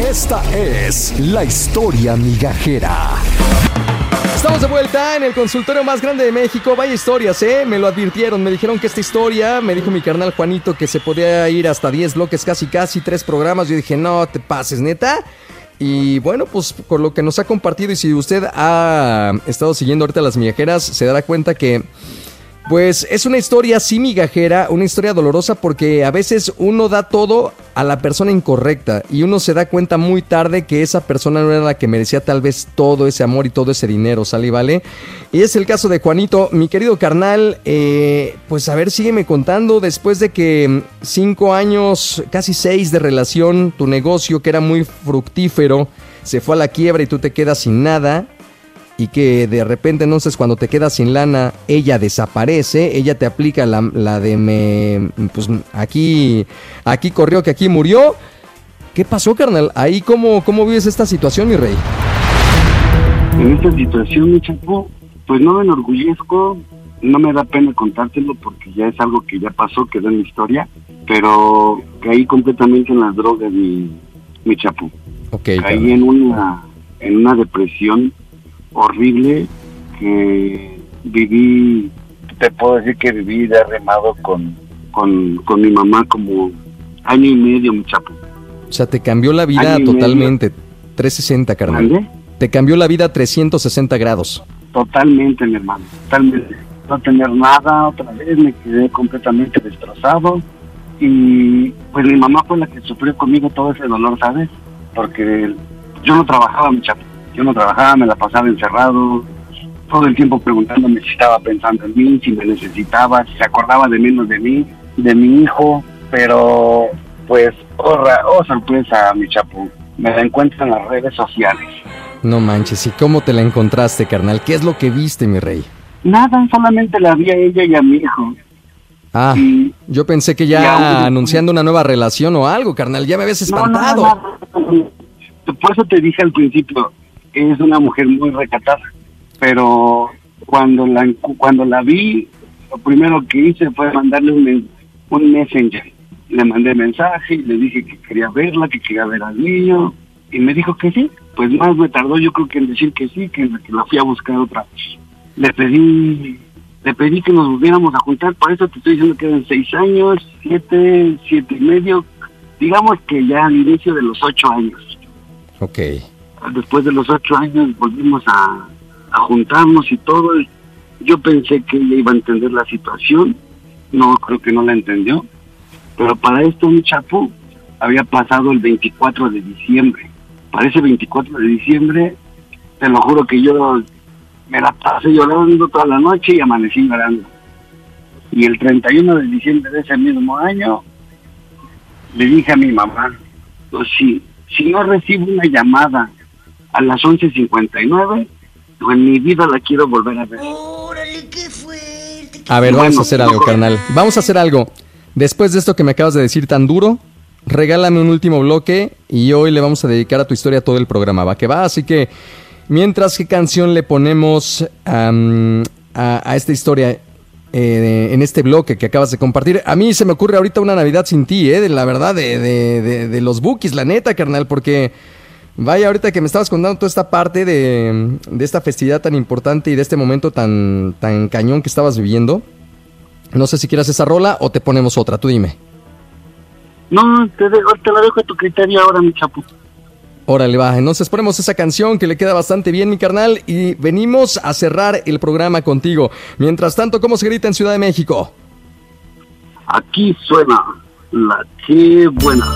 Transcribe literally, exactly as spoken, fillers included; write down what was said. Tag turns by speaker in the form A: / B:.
A: Esta es la historia migajera.
B: Estamos de vuelta en el consultorio más grande de México. Vaya historias, ¿eh? Me lo advirtieron, me dijeron que esta historia, me dijo mi carnal Juanito que se podía ir hasta diez bloques, casi casi, tres programas. Yo dije, no te pases, ¿neta? Y bueno, pues por lo que nos ha compartido, y si usted ha estado siguiendo ahorita las migajeras, se dará cuenta que pues es una historia así migajera, una historia dolorosa, porque a veces uno da todo a la persona incorrecta y uno se da cuenta muy tarde que esa persona no era la que merecía tal vez todo ese amor y todo ese dinero, ¿sale y vale? Y es el caso de Juanito. Mi querido carnal, eh, pues a ver, sígueme contando, después de que cinco años, casi seis de relación, tu negocio que era muy fructífero, se fue a la quiebra y tú te quedas sin nada. Y que de repente, entonces, cuando te quedas sin lana, ella desaparece, ella te aplica la, la de me, pues aquí, aquí corrió, que aquí murió. ¿Qué pasó, carnal? Ahí, ¿cómo, cómo vives esta situación, mi rey?
C: En esta situación, mi chapo, pues no me enorgullezco, no me da pena contártelo porque ya es algo que ya pasó, quedó en la historia, pero caí completamente en las drogas, mi, mi chapo.
B: Okay,
C: caí
B: carnal.
C: en una, en una depresión horrible que viví, te puedo decir que viví derramado con, con, con mi mamá como año y medio, mi chapo.
B: O sea, te cambió la vida totalmente, trescientos sesenta, carnal.
C: ¿Dónde?
B: Te cambió la vida trescientos sesenta grados.
C: Totalmente, mi hermano, totalmente. No tener nada, otra vez me quedé completamente destrozado y pues mi mamá fue la que sufrió conmigo todo ese dolor, ¿sabes? Porque yo no trabajaba, mi chapo. Yo no trabajaba, me la pasaba encerrado, todo el tiempo preguntándome si estaba pensando en mí, si me necesitaba, si se acordaba de menos de mí, de mi hijo, pero pues, oh, oh sorpresa, mi chapo, me la encuentro en las redes sociales.
B: No manches, ¿y cómo te la encontraste, carnal? ¿Qué es lo que viste, mi rey?
C: Nada, solamente la vi a ella y a mi hijo.
B: Ah, y, yo pensé que ya, ya anunciando una nueva relación o algo, carnal, ya me habías espantado.
C: No, no, no, no. Por eso te dije al principio, es una mujer muy recatada, pero cuando la cuando la vi, lo primero que hice fue mandarle un, un messenger. Le mandé mensaje y le dije que quería verla, que quería ver al niño, y me dijo que sí. Pues más me tardó yo creo que en decir que sí, que, que la fui a buscar otra vez. Le pedí, le pedí que nos volviéramos a juntar, por eso te estoy diciendo que eran seis años, siete, siete y medio, digamos que ya al inicio de los ocho años.
B: Ok.
C: Después de los ocho años volvimos a, a juntarnos y todo. Yo pensé que ella iba a entender la situación, no, creo que no la entendió, pero para esto, mi chapo, había pasado el veinticuatro de diciembre. Para ese veinticuatro de diciembre, te lo juro que yo me la pasé llorando toda la noche y amanecí llorando. Y el treinta y uno de diciembre de ese mismo año, le dije a mi mamá, pues si, si no recibo una llamada a las once cincuenta y nueve, en mi vida la quiero volver a ver.
D: ¡Órale, qué fuerte!
B: A ver, vamos a hacer algo, carnal. Vamos a hacer algo. Después de esto que me acabas de decir tan duro, regálame un último bloque y hoy le vamos a dedicar a tu historia todo el programa, va que va. Así que, mientras, ¿qué canción le ponemos um, a, a esta historia eh, en este bloque que acabas de compartir? A mí se me ocurre ahorita una Navidad sin ti, eh, de la verdad, de, de, de, de los Bukis, la neta, carnal, porque vaya, ahorita que me estabas contando toda esta parte de, de esta festividad tan importante y de este momento tan, tan cañón que estabas viviendo, no sé si quieras esa rola o te ponemos otra, tú dime.
C: No, te, dejo, te la dejo a tu criterio ahora, mi chapo.
B: Órale, va, entonces ponemos esa canción que le queda bastante bien, mi carnal, y venimos a cerrar el programa contigo. Mientras tanto, ¿cómo se grita en Ciudad de México?
C: Aquí suena la que buena.